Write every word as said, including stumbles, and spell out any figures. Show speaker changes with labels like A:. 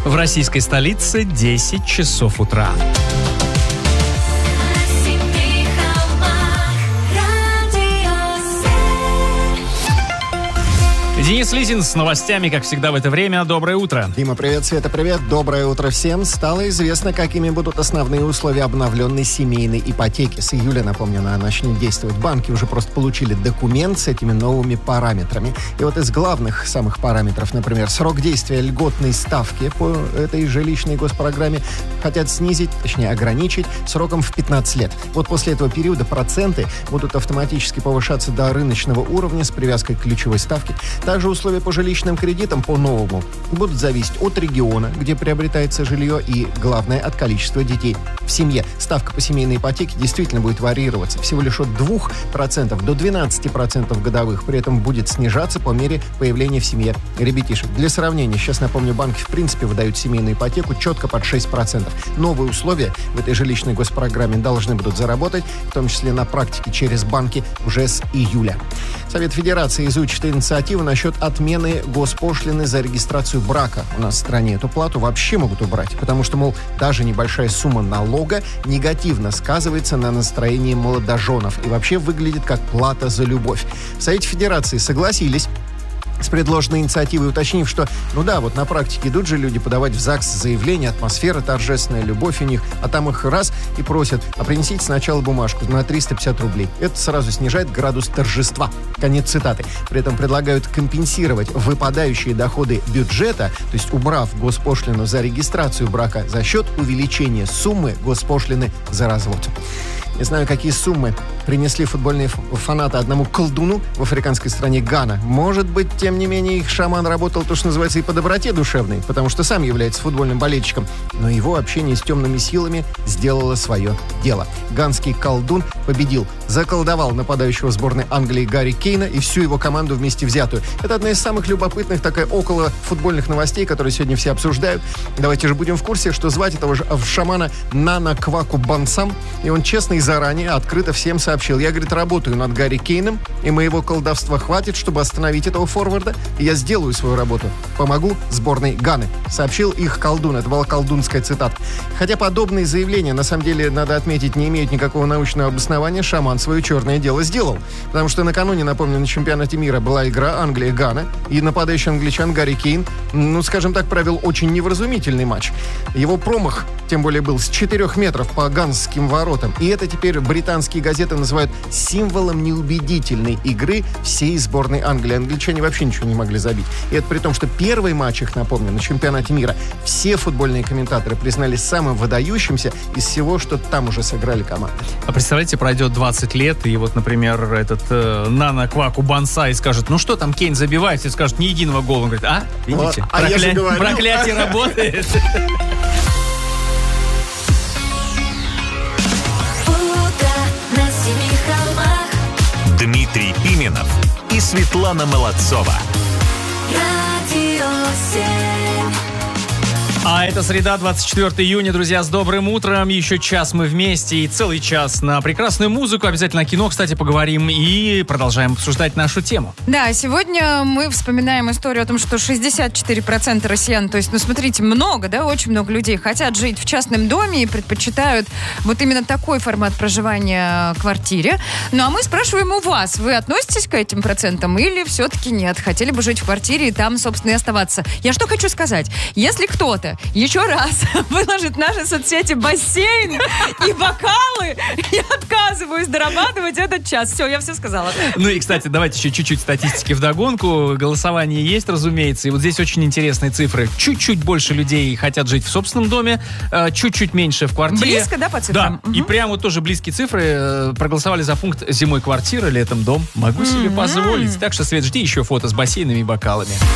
A: В российской столице десять часов утра. Денис Лизин с новостями, как всегда в это время. Доброе утро.
B: Дима, привет, Света, привет. Доброе утро всем. Стало известно, какими будут основные условия обновленной семейной ипотеки. С июля, напомню, она начнет действовать. Банки уже просто получили документ с этими новыми параметрами. И вот из главных самых параметров, например, срок действия льготной ставки по этой жилищной госпрограмме хотят снизить, точнее ограничить, сроком в пятнадцать лет. Вот после этого периода проценты будут автоматически повышаться до рыночного уровня с привязкой к ключевой ставке. Также условия по жилищным кредитам по-новому будут зависеть от региона, где приобретается жилье, и, главное, от количества детей в семье. Ставка по семейной ипотеке действительно будет варьироваться всего лишь от двух процентов до двенадцати процентов годовых. При этом будет снижаться по мере появления в семье ребятишек. Для сравнения, сейчас, напомню, банки в принципе выдают семейную ипотеку четко под шесть процентов. Новые условия в этой жилищной госпрограмме должны будут заработать, в том числе на практике через банки уже с июля. Совет Федерации изучит инициативу насчет отмены госпошлины за регистрацию брака у нас в стране. Эту плату вообще могут убрать, потому что, мол, даже небольшая сумма налога негативно сказывается на настроении молодоженов и вообще выглядит как плата за любовь. В Совете Федерации согласились с предложенной инициативой, уточнив, что, ну да, вот на практике идут же люди подавать в ЗАГС заявление, атмосфера торжественная, любовь у них, а там их раз и просят, а принесите сначала бумажку на триста пятьдесят рублей. Это сразу снижает градус торжества. Конец цитаты. При этом предлагают компенсировать выпадающие доходы бюджета, то есть убрав госпошлину за регистрацию брака за счет увеличения суммы госпошлины за развод. Не знаю, какие суммы принесли футбольные фанаты одному колдуну в африканской стране Гана. Может быть, тем не менее, их шаман работал, то, что называется, и по доброте душевной, потому что сам является футбольным болельщиком. Но его общение с темными силами сделало свое дело. Ганский колдун победил, заколдовал нападающего сборной Англии Гарри Кейна и всю его команду вместе взятую. Это одна из самых любопытных, такая около футбольных новостей, которые сегодня все обсуждают. Давайте же будем в курсе, что звать этого же шамана Нана Кваку Бансам, и он честно и заранее открыто всем сообщил. Я, говорит, работаю над Гарри Кейном, и моего колдовства хватит, чтобы остановить этого форварда, и я сделаю свою работу. Помогу сборной Ганы. Сообщил их колдун. Это была колдунская цитата. Хотя подобные заявления, на самом деле, надо отметить, не имеют никакого научного обоснования, шаман свое черное дело сделал. Потому что накануне, напомню, на чемпионате мира была игра Англия-Гана, и нападающий англичан Гарри Кейн, ну, скажем так, провел очень невразумительный матч. Его промах, тем более, был с четырех метров по ганским воротам. И это теперь британские газеты называют символом неубедительной игры всей сборной Англии. Англичане вообще ничего не могли забить. И это при том, что первый матч их, напомню, на чемпионате мира все футбольные комментаторы признали самым выдающимся из всего, что там уже сыграли команды.
A: А представляете, пройдет двадцать лет, и вот, например, этот э, Нана Кваку Бансай скажет, ну что там, Кейн забивает, и скажет, ни единого гола. Он говорит, а, видите,
B: а Прокля... я же говорил.
A: Проклятие работает.
C: Дмитрий Пименов и Светлана Молодцова.
D: Радио семь.
A: А это среда, двадцать четвёртого июня, друзья, с добрым утром. Еще час мы вместе и целый час на прекрасную музыку. Обязательно о кино, кстати, поговорим и продолжаем обсуждать нашу тему.
E: Да, сегодня мы вспоминаем историю о том, что шестьдесят четыре процента россиян, то есть, ну, смотрите, много, да, очень много людей хотят жить в частном доме и предпочитают вот именно такой формат проживания в квартире. Ну, а мы спрашиваем у вас, вы относитесь к этим процентам или все-таки нет? Хотели бы жить в квартире и там, собственно, и оставаться? Я что хочу сказать? Если кто-то еще раз выложит в наши соцсети бассейн и бокалы, я отказываюсь дорабатывать этот час. Все, я все сказала.
A: Ну и, кстати, давайте еще чуть-чуть статистики вдогонку. Голосование есть, разумеется. И вот здесь очень интересные цифры. Чуть-чуть больше людей хотят жить в собственном доме, чуть-чуть меньше в квартире.
E: Близко, да, по цифрам?
A: Да.
E: Угу.
A: И прямо вот тоже близкие цифры. Проголосовали за пункт «Зимой квартира, летом дом». Могу себе mm-hmm. позволить. Так что, Свет, жди еще фото с бассейнами и бокалами.